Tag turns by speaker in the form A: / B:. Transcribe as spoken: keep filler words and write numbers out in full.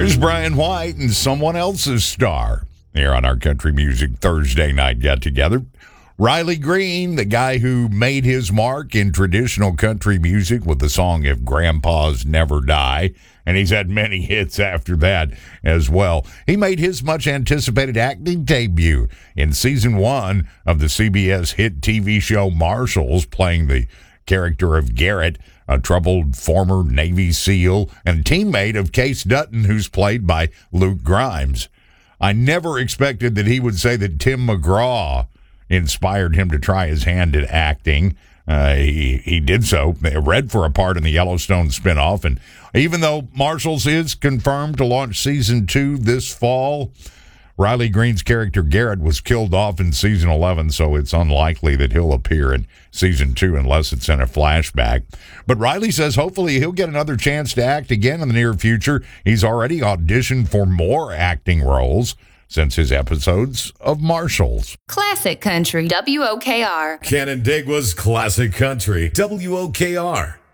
A: Here's Brian White and someone else's star here on our Country Music Thursday night get-together. Riley Green, the guy who made his mark in traditional country music with the song If Grandpas Never Die, and he's had many hits after that as well. He made his much-anticipated acting debut in season one of the C B S hit T V show Marshals, playing the character of Garrett, a troubled former Navy SEAL and teammate of Case Dutton, who's played by Luke Grimes. I never expected that he would say that Tim McGraw inspired him to try his hand at acting. Uh, he, he did so. Read for a part in the Yellowstone spinoff. And even though Marshals is confirmed to launch season two this fall, Riley Green's character Garrett was killed off in season eleven, so it's unlikely that he'll appear in season two unless it's in a flashback. But Riley says hopefully he'll get another chance to act again in the near future. He's already auditioned for more acting roles since his episodes of Marshals.
B: Classic Country, W O K R.
C: Canandaigua's Classic Country, W O K R.